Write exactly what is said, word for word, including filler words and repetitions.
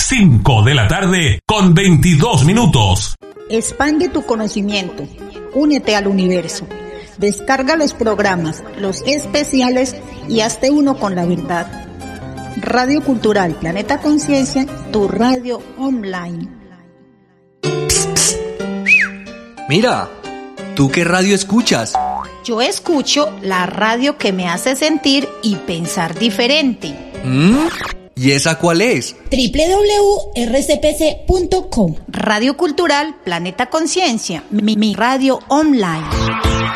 cinco de la tarde con veintidós minutos. Expande tu conocimiento. Únete al universo. Descarga los programas, los especiales y hazte uno con la verdad. Radio Cultural Planeta Conciencia, tu radio online. Mira, ¿tú qué radio escuchas? Yo escucho la radio que me hace sentir y pensar diferente. ¿Mm? ¿Y esa cuál es? doble u doble u doble u punto r c p c punto com. Radio Cultural Planeta Conciencia, mi, mi radio online.